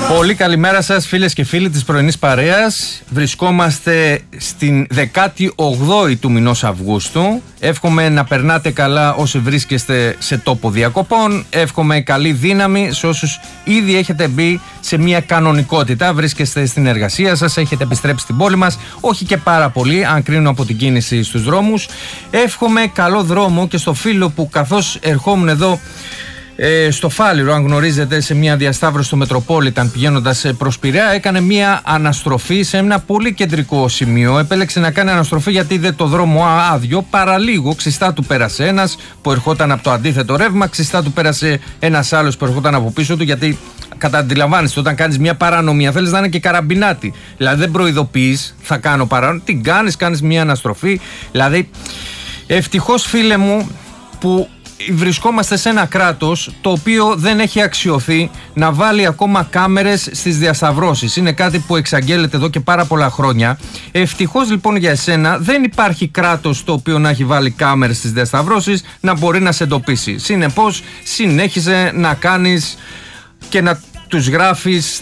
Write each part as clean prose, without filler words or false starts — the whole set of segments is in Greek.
Πολύ καλημέρα σας φίλες και φίλοι της πρωινής παρέας. Βρισκόμαστε στην 18η του μηνός Αυγούστου. Εύχομαι να περνάτε καλά όσοι βρίσκεστε σε τόπο διακοπών. Εύχομαι καλή δύναμη σε όσους ήδη έχετε μπει σε μια κανονικότητα. Βρίσκεστε στην εργασία σας, έχετε επιστρέψει στην πόλη μας. Όχι και πάρα πολύ, αν κρίνω από την κίνηση στους δρόμους. Εύχομαι καλό δρόμο και στο φίλο που καθώς ερχόμουν εδώ στο Φάληρο, αν γνωρίζετε, σε μια διασταύρωση στο Μετροπόλιταν πηγαίνοντας προς Πειραιά, έκανε μια αναστροφή σε ένα πολύ κεντρικό σημείο. Επέλεξε να κάνει αναστροφή γιατί είδε το δρόμο άδειο. Παραλίγο ξιστά του πέρασε ένας που ερχόταν από το αντίθετο ρεύμα, ξιστά του πέρασε ένας άλλος που ερχόταν από πίσω του. Γιατί αντιλαμβάνεστε, όταν κάνεις μια παρανομία θέλεις να είναι και καραμπινάτη. Δηλαδή δεν προειδοποιείς, θα κάνω παράνομη. Τι κάνεις μια αναστροφή. Δηλαδή, ευτυχώς φίλε μου που βρισκόμαστε σε ένα κράτος το οποίο δεν έχει αξιωθεί να βάλει ακόμα κάμερες στις διασταυρώσεις. Είναι κάτι που εξαγγέλλεται εδώ και πάρα πολλά χρόνια. Ευτυχώς λοιπόν για εσένα δεν υπάρχει κράτος το οποίο να έχει βάλει κάμερες στις διασταυρώσεις να μπορεί να σε εντοπίσει. Συνεπώς συνέχιζε να κάνεις και να τους γράφεις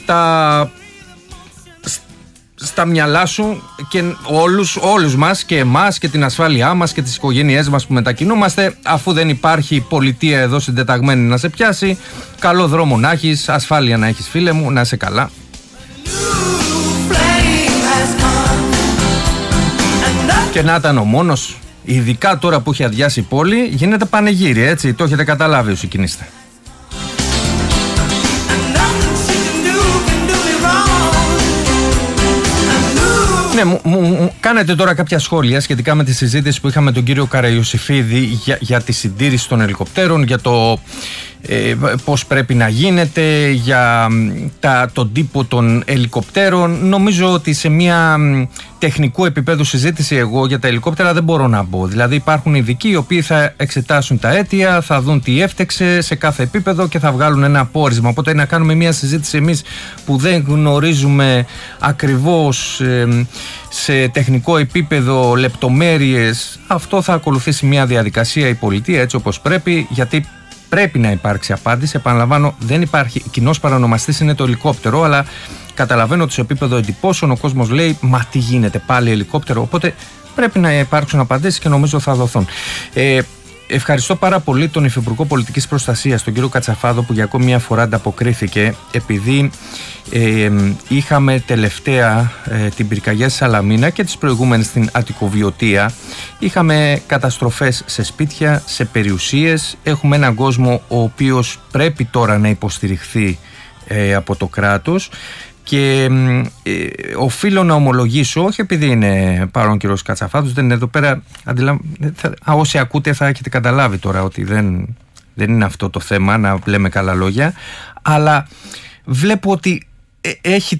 στα μυαλά σου και όλους μας και εμάς και την ασφάλειά μας και τις οικογένειές μας που μετακινούμαστε, αφού δεν υπάρχει πολιτεία εδώ συντεταγμένη να σε πιάσει. Καλό δρόμο να έχεις, ασφάλεια να έχεις φίλε μου, να είσαι καλά. Και να ήταν ο μόνος, ειδικά τώρα που έχει αδειάσει η πόλη, γίνεται πανηγύρι, έτσι, το έχετε καταλάβει όσοι κινείστε. Ναι, μου κάνετε τώρα κάποια σχόλια σχετικά με τη συζήτηση που είχαμε με τον κύριο Καραϊωσηφίδη για τη συντήρηση των ελικοπτέρων, για το πώς πρέπει να γίνεται, για τον τύπο των ελικοπτέρων. Νομίζω ότι σε μια τεχνικού επίπεδου συζήτηση εγώ για τα ελικόπτερα δεν μπορώ να μπω. Δηλαδή υπάρχουν ειδικοί οι οποίοι θα εξετάσουν τα αίτια, θα δουν τι έφτεξε σε κάθε επίπεδο και θα βγάλουν ένα πόρισμα. Οπότε να κάνουμε μια συζήτηση εμείς που δεν γνωρίζουμε ακριβώς σε τεχνικό επίπεδο λεπτομέρειες, αυτό θα ακολουθήσει μια διαδικασία η πολιτεία έτσι όπως πρέπει, γιατί πρέπει να υπάρξει απάντηση. Επαναλαμβάνω, δεν υπάρχει. Κοινός παρανομαστής είναι το ελικόπτερο, αλλά καταλαβαίνω ότι σε επίπεδο εντυπώσεων ο κόσμος λέει «Μα τι γίνεται, πάλι ελικόπτερο». Οπότε πρέπει να υπάρξουν απαντήσεις και νομίζω θα δοθούν. Ευχαριστώ πάρα πολύ τον Υφυπουργό Πολιτικής Προστασίας, τον κύριο Κατσαφάδο, που για ακόμη μια φορά ανταποκρίθηκε, επειδή είχαμε τελευταία την πυρκαγιά στη Σαλαμίνα και τις προηγούμενες στην Αττικοβιωτία. Είχαμε καταστροφές σε σπίτια, σε περιουσίες. Έχουμε έναν κόσμο ο οποίος πρέπει τώρα να υποστηριχθεί από το κράτος. Και οφείλω να ομολογήσω, όχι επειδή είναι παρόν κύριος Κατσαφάδος, δεν είναι εδώ πέρα, όσοι ακούτε θα έχετε καταλάβει τώρα ότι δεν είναι αυτό το θέμα, να λέμε καλά λόγια, αλλά βλέπω ότι έχει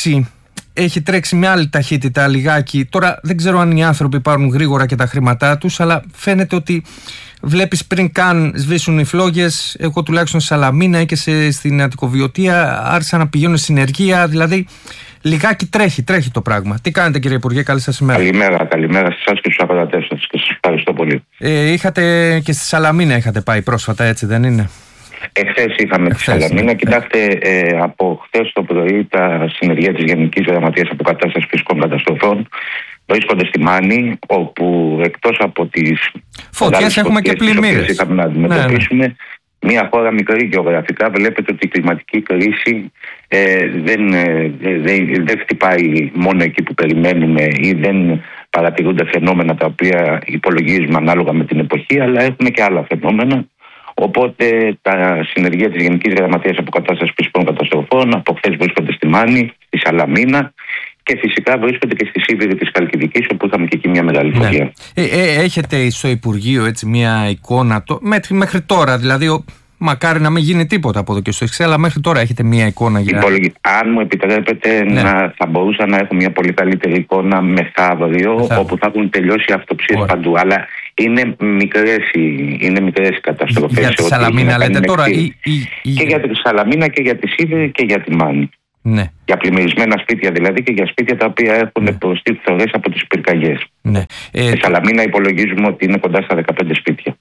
τρέξει με άλλη ταχύτητα λιγάκι. Τώρα δεν ξέρω αν οι άνθρωποι πάρουν γρήγορα και τα χρήματά τους, αλλά φαίνεται ότι βλέπεις πριν καν σβήσουν οι φλόγες. Εγώ τουλάχιστον στη Σαλαμίνα και στην Αττικοβιωτία άρχισα να πηγαίνω συνεργεία, δηλαδή λιγάκι τρέχει το πράγμα. Τι κάνετε κύριε Υπουργέ, καλή σας ημέρα. Καλημέρα σε εσάς και στους ακροατές σας και σας ευχαριστώ πολύ. Είχατε και στη Σαλαμίνα είχατε πάει πρόσφατα, έτσι δεν είναι? Εχθές είχαμε τη Σαλαμίνα. Κοιτάξτε, από χθες το πρωί τα συνεργεία της Γενικής Γραμματείας Αποκατάστασης Φυσικών Καταστροφών βρίσκονται στη Μάνη, όπου εκτός από τις φωτιές έχουμε και πλημμύρες. Είχαμε να αντιμετωπίσουμε μια χώρα μικρή γεωγραφικά. Βλέπετε ότι η κλιματική κρίση δεν χτυπάει μόνο εκεί που περιμένουμε ή δεν παρατηρούνται φαινόμενα τα οποία υπολογίζουμε ανάλογα με την εποχή, αλλά έχουμε και άλλα φαινόμενα. Οπότε τα συνεργεία της Γενικής Γραμματείας Αποκατάστασης Φυσικών Καταστροφών από χθες βρίσκονται στη Μάνη, στη Σαλαμίνα και φυσικά βρίσκονται και στη Σίβηρη της Χαλκιδικής, όπου είχαμε και εκεί μια μεγάλη φωτιά. Έχετε στο Υπουργείο έτσι μια εικόνα μέχρι τώρα, δηλαδή μακάρι να μην γίνει τίποτα από εδώ και στο εξής, αλλά μέχρι τώρα έχετε μια εικόνα για... Αν μου επιτρέπετε, θα μπορούσα να έχω μια πολύ καλύτερη εικόνα μεθαύριο, όπου θα έχουν τελειώσει οι αυτοψίες παντού. Αλλά είναι μικρές οι καταστροφές. Για τη Σαλαμίνα λέτε τώρα και για τη Σαλαμίνα και για τη Σίβηρη και για τη Μάνη. Ναι. Για πλημμυρισμένα σπίτια δηλαδή και για σπίτια τα οποία έχουν προστεί φθορές από τις πυρκαγιές. Ναι. Στη Σαλαμίνα υπολογίζουμε ότι είναι κοντά στα 15 σπίτια.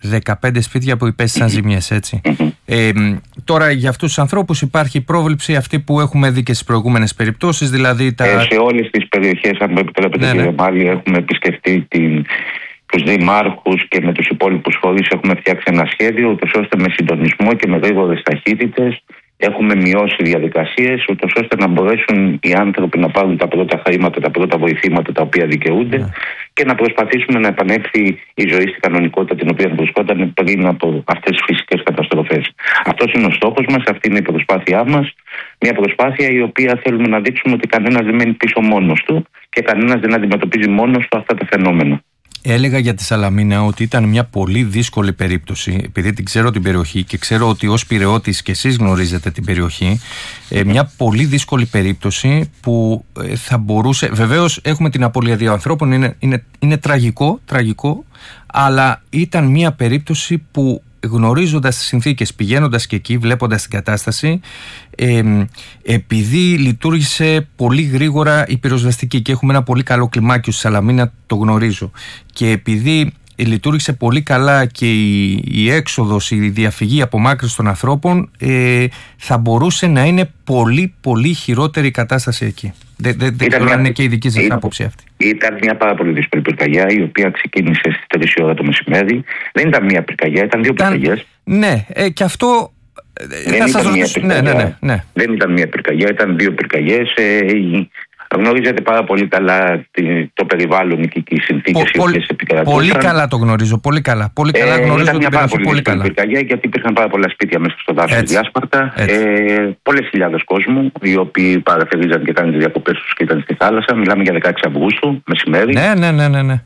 15 σπίτια που υπέστησαν ζημιές, έτσι. Τώρα για αυτούς τους ανθρώπους υπάρχει πρόβλεψη αυτή που έχουμε δει και στις προηγούμενες περιπτώσεις, δηλαδή σε όλες τις περιοχές, αν μου επιτρέπετε, κύριε Μάλη, έχουμε επισκεφτεί τους δημάρχους και με τους υπόλοιπους φορείς έχουμε φτιάξει ένα σχέδιο, ούτως ώστε με συντονισμό και με γρήγορες ταχύτητες έχουμε μειώσει διαδικασίες, ούτως ώστε να μπορέσουν οι άνθρωποι να πάρουν τα πρώτα χρήματα, τα πρώτα βοηθήματα τα οποία δικαιούνται και να προσπαθήσουμε να επανέλθει η ζωή στη κανονικότητα την οποία βρισκόταν πριν από αυτές τις φυσικές καταστροφές. Αυτός είναι ο στόχος μας, αυτή είναι η προσπάθειά μας. Μια προσπάθεια η οποία θέλουμε να δείξουμε ότι κανένας δεν μένει πίσω μόνος του και κανένας δεν αντιμετωπίζει μόνος του αυτά τα φαινόμενα. Έλεγα για τη Σαλαμίνα ότι ήταν μια πολύ δύσκολη περίπτωση, επειδή την ξέρω την περιοχή και ξέρω ότι ως Πειραιώτης και εσείς γνωρίζετε την περιοχή, μια πολύ δύσκολη περίπτωση που θα μπορούσε, βεβαίως έχουμε την απώλεια δύο ανθρώπων, είναι τραγικό, αλλά ήταν μια περίπτωση που γνωρίζοντας τις συνθήκες, πηγαίνοντας και εκεί, βλέποντας την κατάσταση, επειδή λειτουργήσε πολύ γρήγορα η πυροσβεστική και έχουμε ένα πολύ καλό κλιμάκιο στη Σαλαμίνα, το γνωρίζω, και επειδή λειτουργήσε πολύ καλά και η έξοδος, η διαφυγή, η απομάκρυνση των ανθρώπων, θα μπορούσε να είναι πολύ πολύ χειρότερη η κατάσταση εκεί. Δεν ξέρω αν είναι και η δική σας άποψη αυτή. Ήταν μια πάρα πολύ δύσκολη πυρκαγιά, η οποία ξεκίνησε στις 3 η ώρα το μεσημέρι. Δεν ήταν μια πυρκαγιά, ήταν δύο πυρκαγιές. Ναι, και αυτό δεν ήταν μια πυρκαγιά. Δεν ήταν μια πυρκαγιά, ήταν δύο πυρκαγιές. Γνωρίζετε πάρα πολύ καλά το περιβάλλον και οι συνθήκες οι οποίες επικρατούσαν. Πολύ καλά το γνωρίζω. Πολύ καλά γνωρίζω. Ήταν μια πάρα πολύ δύσκολη πυρκαγιά, γιατί υπήρχαν πάρα πολλά σπίτια μέσα στο δάσος Διάσπαρτα. Πολλές χιλιάδες κόσμου, οι οποίοι παραφερίζαν και κάνουν τις διακοπές τους και ήταν στη θάλασσα. Μιλάμε για 16 Αυγούστου, μεσημέρι. Ναι.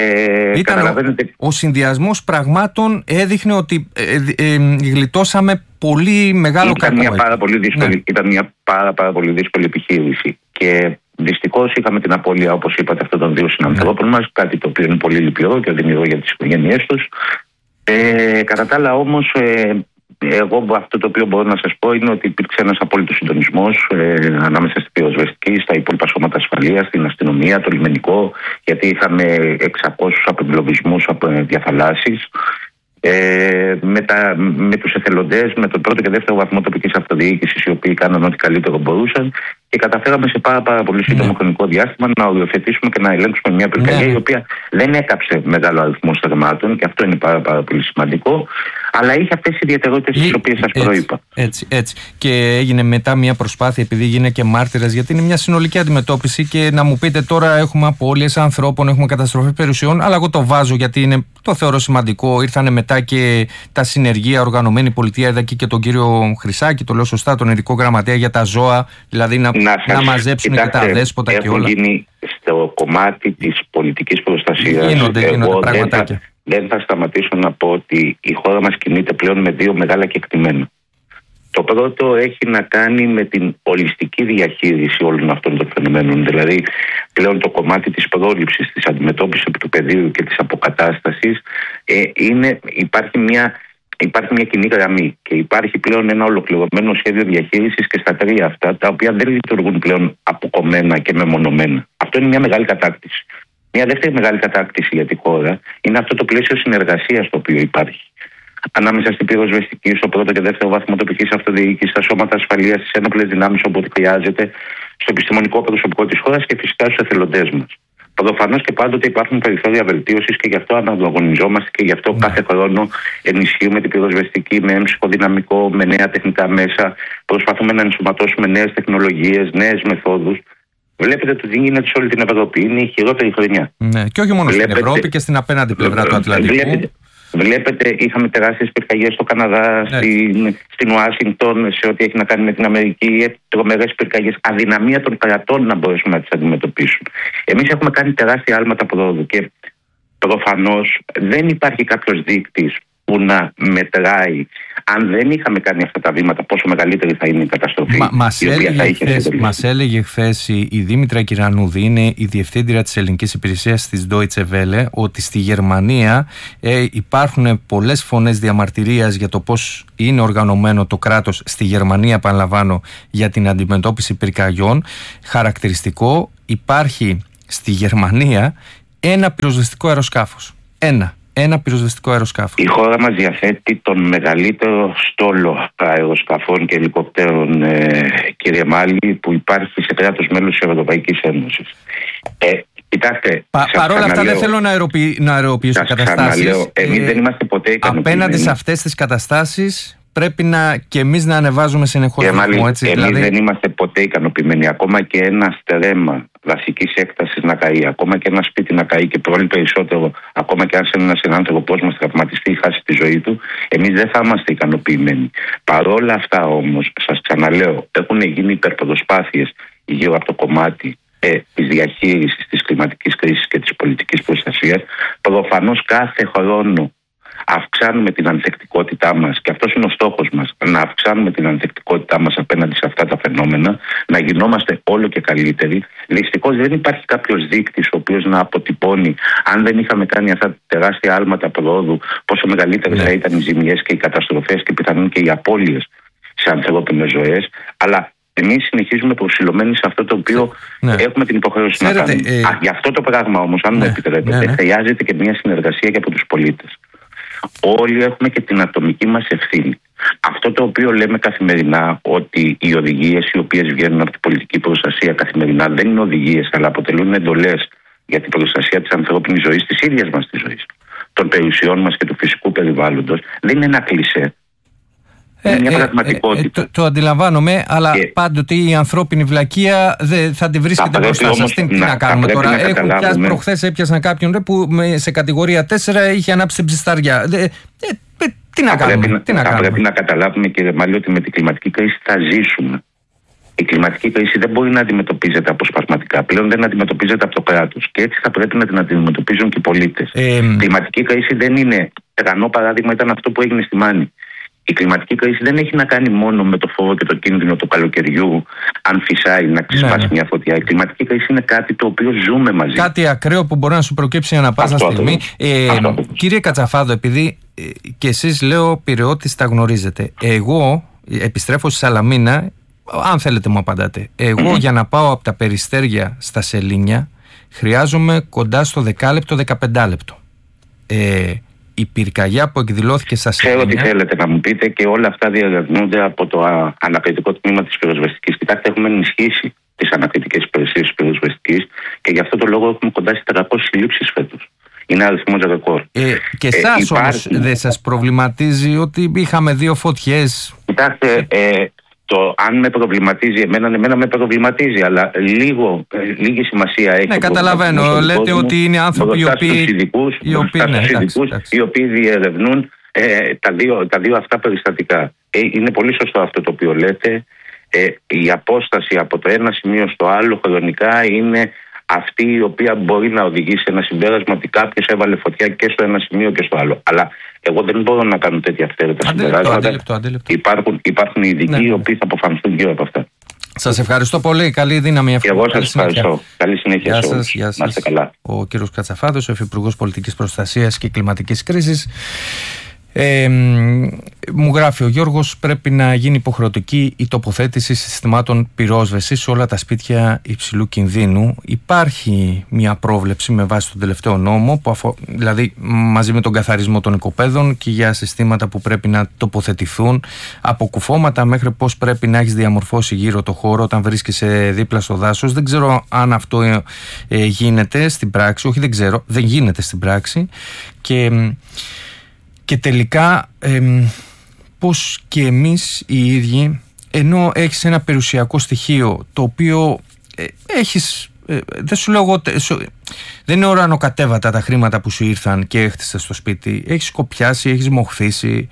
Ο συνδυασμός πραγμάτων έδειχνε ότι γλιτώσαμε πολύ μεγάλο κακό. Ήταν μια πάρα πολύ δύσκολη επιχείρηση. Και δυστυχώς είχαμε την απώλεια, όπως είπατε, αυτών των δύο συνανθρώπων μας, κάτι το οποίο είναι πολύ λυπηρό και οδυνηρό για τις οικογένειές τους. Κατά τα άλλα όμως, εγώ αυτό το οποίο μπορώ να σας πω είναι ότι υπήρξε ένας απόλυτος συντονισμός ανάμεσα στην πυροσβεστική, στα υπόλοιπα σώματα ασφαλείας, στην αστυνομία, το λιμενικό, γιατί είχαμε 600 απεγκλωβισμούς από διαφαλάσεις. Με τους εθελοντές, με τον πρώτο και δεύτερο βαθμό τοπικής αυτοδιοίκησης, οι οποίοι κάναν ό,τι καλύτερο μπορούσαν, και καταφέραμε σε πάρα πολύ σύντομο χρονικό διάστημα να οριοθετήσουμε και να ελέγξουμε μια πυρκαγιά η οποία δεν έκαψε μεγάλο αριθμό θερμάτων, και αυτό είναι πάρα πολύ σημαντικό, αλλά είχε αυτές τις ιδιαιτερότητες τις οποίες σας προείπα. Έτσι. Και έγινε μετά μια προσπάθεια, επειδή γίνε και μάρτυρας, γιατί είναι μια συνολική αντιμετώπιση, και να μου πείτε τώρα έχουμε απώλειες ανθρώπων, έχουμε καταστροφή περιουσιών, αλλά εγώ το βάζω γιατί το θεωρώ σημαντικό. Ήρθανε μετά και τα συνεργεία, οργανωμένη πολιτεία, είδα και τον κύριο Χρυσάκη, το λέω σωστά, τον ειδικό γραμματέα για τα ζώα, δηλαδή να μαζέψουν και τα αδέσποτα και όλα. Έχουν γίνει στο κομμάτι της πολιτικής προστασίας. Γίνονται πραγματάκια. Δεν θα σταματήσω να πω ότι η χώρα μας κινείται πλέον με δύο μεγάλα κεκτημένα. Το πρώτο έχει να κάνει με την ολιστική διαχείριση όλων αυτών των φαινομένων. Δηλαδή, πλέον το κομμάτι της πρόληψης, της αντιμετώπισης του πεδίου και της αποκατάστασης υπάρχει μια κοινή γραμμή, και υπάρχει πλέον ένα ολοκληρωμένο σχέδιο διαχείρισης και στα τρία αυτά, τα οποία δεν λειτουργούν πλέον αποκομμένα και μεμονωμένα. Αυτό είναι μια μεγάλη κατάκτηση. Μια δεύτερη μεγάλη κατάκτηση για τη χώρα είναι αυτό το πλαίσιο συνεργασίας το οποίο υπάρχει ανάμεσα στην πυροσβεστική, στο πρώτο και δεύτερο βαθμό τοπικής αυτοδιοίκησης, στα σώματα ασφαλείας, στις ένοπλες δυνάμεις όποτε χρειάζεται, στο επιστημονικό προσωπικό της χώρας και φυσικά στους εθελοντές μας. Προφανώς και πάντοτε υπάρχουν περιθώρια βελτίωσης, και γι' αυτό αναγωνιζόμαστε και γι' αυτό κάθε χρόνο ενισχύουμε την πυροσβεστική με έμψυχο δυναμικό, με νέα τεχνικά μέσα. Προσπαθούμε να ενσωματώσουμε νέες τεχνολογίες, νέες μεθόδους. Βλέπετε το τι γίνεται σε όλη την Ευρώπη. Είναι η χειρότερη χρονιά. Ναι, και όχι μόνο στην Ευρώπη, και στην απέναντι πλευρά του Ατλαντικού. Βλέπετε, είχαμε τεράστιες πυρκαγιές στο Καναδά, στην Ουάσιγκτον, σε ό,τι έχει να κάνει με την Αμερική, τρομερές πυρκαγιές, αδυναμία των κρατών να μπορέσουν να τις αντιμετωπίσουν. Εμείς έχουμε κάνει τεράστια άλματα πρόοδου, και προφανώς δεν υπάρχει κάποιος δείκτης που να μετράει, αν δεν είχαμε κάνει αυτά τα βήματα, πόσο μεγαλύτερη θα είναι η καταστροφή. Μας έλεγε χθες η Δήμητρα Κυρανούδη, είναι η διευθύντρια της ελληνικής υπηρεσίας της Deutsche Welle, ότι στη Γερμανία υπάρχουν πολλές φωνές διαμαρτυρίας για το πώς είναι οργανωμένο το κράτος στη Γερμανία, επαναλαμβάνω, για την αντιμετώπιση πυρκαγιών. Χαρακτηριστικό, υπάρχει στη Γερμανία ένα πυροσβεστικό αεροσκάφος. ένα πυροσβεστικό αεροσκάφο. Η χώρα μας διαθέτει τον μεγαλύτερο στόλο αεροσκαφών και ελικοπτέρων, κύριε Μάλη, που υπάρχει σε κράτος μέλος της Ευρωπαϊκής Ένωσης. Κοιτάξτε, παρόλα αυτά δεν θέλω να αεροποιήσω καταστάσεις. Εμείς δεν είμαστε ποτέ ικανοποιημένοι. Απέναντι σε αυτές τις καταστάσεις πρέπει και εμείς να ανεβάζουμε συνεχώς ρυθμό. Εμείς δηλαδή δεν είμαστε ποτέ ικανοποιημένοι. Ακόμα και ένα στερέμα δασικής έκτασης να καεί, ακόμα και ένα σπίτι να καεί, και πολύ περισσότερο, ακόμα και αν ένας άνθρωπος μας τραυματιστεί ή χάσει τη ζωή του, εμείς δεν θα είμαστε ικανοποιημένοι. Παρόλα αυτά όμως, σας ξαναλέω, έχουν γίνει υπερπροσπάθειες γύρω από το κομμάτι της διαχείρισης της κλιματικής κρίσης και της πολιτικής προστασίας. Προφανώς κάθε χρόνο αυξάνουμε την ανθεκτικότητά μας, και αυτός είναι ο στόχος μας, να αυξάνουμε την ανθεκτικότητά μας απέναντι σε αυτά τα φαινόμενα, να γινόμαστε όλο και καλύτεροι. Δυστυχώς δεν υπάρχει κάποιος δείκτης ο οποίος να αποτυπώνει, αν δεν είχαμε κάνει αυτά τα τεράστια άλματα προόδου, πόσο μεγαλύτερες θα ήταν οι ζημιές και οι καταστροφές και πιθανόν και οι απώλειες σε ανθρώπινες ζωές. Αλλά εμείς συνεχίζουμε προσιλωμένοι σε αυτό το οποίο έχουμε την υποχρέωση να κάνουμε. Για αυτό το πράγμα όμως, αν μου επιτρέπετε, χρειάζεται και μια συνεργασία και από τους πολίτες. Όλοι έχουμε και την ατομική μας ευθύνη. Αυτό το οποίο λέμε καθημερινά, ότι οι οδηγίες οι οποίες βγαίνουν από την πολιτική προστασία καθημερινά δεν είναι οδηγίες, αλλά αποτελούν εντολές για την προστασία της ανθρώπινης ζωής, της ίδιας μας της ζωής, των περιουσιών μας και του φυσικού περιβάλλοντος, δεν είναι ένα κλισέ. Είναι μια πραγματικότητα. Το αντιλαμβάνομαι, αλλά πάντοτε η ανθρώπινη βλακεία θα τη βρίσκεται μπροστά σας. Τι να κάνουμε τώρα? Προχθές έπιασαν κάποιον που σε κατηγορία 4 είχε ανάψει την ψισταριά. Τι να κάνουμε? Θα πρέπει να καταλάβουμε, κύριε Μάλη, ότι με την κλιματική κρίση θα ζήσουμε. Η κλιματική κρίση δεν μπορεί να αντιμετωπίζεται αποσπασματικά. Πλέον δεν αντιμετωπίζεται από το κράτος. Και έτσι θα πρέπει να την αντιμετωπίζουν και οι πολίτες. Η κλιματική κρίση δεν είναι. Τρανό παράδειγμα ήταν αυτό που έγινε στη Μάνη. Η κλιματική κρίση δεν έχει να κάνει μόνο με το φόβο και το κίνδυνο του καλοκαιριού, αν φυσάει, να ξεσπάσει μια φωτιά. Η κλιματική κρίση είναι κάτι το οποίο ζούμε μαζί. Κάτι ακραίο που μπορεί να σου προκύψει ανά πάσα στιγμή. Κύριε Κατσαφάδο, επειδή και εσείς, λέω, Πειραιώτης, τα γνωρίζετε. Εγώ επιστρέφω στη Σαλαμίνα, αν θέλετε μου απαντάτε. Εγώ για να πάω από τα Περιστέρια στα Σελήνια χρειάζομαι κοντά στο 10 λεπτό, 15 λεπτό. Η πυρκαγιά που εκδηλώθηκε στα Σελήνια. Ξέρω τι θέλετε να μου πείτε, και όλα αυτά διαδραματίζονται από το ανακριτικό τμήμα της πυροσβεστικής. Κοιτάξτε, έχουμε ενισχύσει τις ανακριτικές υπηρεσίες της πυροσβεστικής και γι' αυτό το λόγο έχουμε κοντά στις 400 συλλήψεις φέτος. Είναι αριθμός ρεκόρ. Και εσάς όμως δεν σας προβληματίζει ότι είχαμε 2 φωτιές? Κοιτάξτε, αν με προβληματίζει εμένα με προβληματίζει, αλλά λίγη σημασία έχει. Ναι, καταλαβαίνω. Λέτε ότι είναι άνθρωποι οι οποίοι διερευνούν τα δύο αυτά περιστατικά. Είναι πολύ σωστό αυτό το οποίο λέτε. Η απόσταση από το ένα σημείο στο άλλο χρονικά είναι αυτή η οποία μπορεί να οδηγήσει σε ένα συμπέρασμα ότι κάποιος έβαλε φωτιά και στο ένα σημείο και στο άλλο. Αλλά εγώ δεν μπορώ να κάνω τέτοια αυθαίρετα συμπεράσματα. Υπάρχουν ειδικοί οι οποίοι θα αποφανθούν γύρω από αυτά. Σας ευχαριστώ πολύ. Καλή δύναμη. Και εγώ σας ευχαριστώ. Καλή συνέχεια. Γεια σας. Καλά. Ο κύριος Κατσαφάδος, ο Υφυπουργός Πολιτικής Προστασίας και Κλιματικής Κρίσης. Μου γράφει ο Γιώργος, πρέπει να γίνει υποχρεωτική η τοποθέτηση συστημάτων πυρόσβεσης σε όλα τα σπίτια υψηλού κινδύνου. Υπάρχει μια πρόβλεψη με βάση τον τελευταίο νόμο, δηλαδή μαζί με τον καθαρισμό των οικοπαίδων, και για συστήματα που πρέπει να τοποθετηθούν, από κουφώματα μέχρι πώς πρέπει να έχεις διαμορφώσει γύρω το χώρο όταν βρίσκεσαι δίπλα στο δάσος. Δεν ξέρω αν αυτό γίνεται στην πράξη. Όχι, δεν ξέρω, δεν γίνεται στην πράξη. Και τελικά πως και εμείς οι ίδιοι, ενώ έχεις ένα περιουσιακό στοιχείο το οποίο έχεις, δεν σου λέω εγώ, δεν είναι ουρανοκατέβατα τα χρήματα που σου ήρθαν και έχτισες στο σπίτι, έχεις σκοπιάσει, έχεις μοχθήσει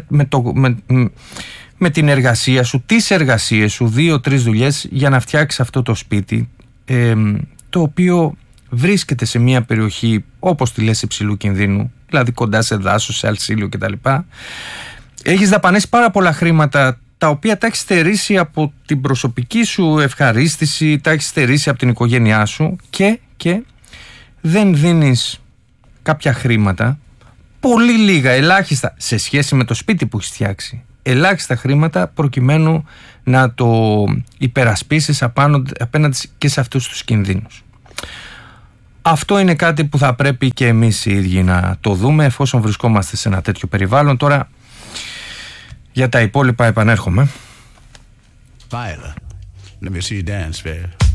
με την εργασία σου, τις εργασίες σου, 2-3 δουλειές για να φτιάξεις αυτό το σπίτι, το οποίο βρίσκεται σε μια περιοχή, όπως τη λες, υψηλού κινδύνου, δηλαδή κοντά σε δάσος, σε αλσίλιο κτλ. Έχεις δαπανέσει πάρα πολλά χρήματα, τα οποία τα έχεις στερήσει από την προσωπική σου ευχαρίστηση, τα έχεις στερήσει από την οικογένειά σου, και δεν δίνεις κάποια χρήματα, πολύ λίγα, ελάχιστα, σε σχέση με το σπίτι που έχεις φτιάξει, ελάχιστα χρήματα προκειμένου να το υπερασπίσεις απέναντι και σε αυτούς τους κινδύνους. Αυτό είναι κάτι που θα πρέπει και εμείς οι ίδιοι να το δούμε, εφόσον βρισκόμαστε σε ένα τέτοιο περιβάλλον. Τώρα για τα υπόλοιπα επανέρχομαι. Viola, let me see you dance, babe.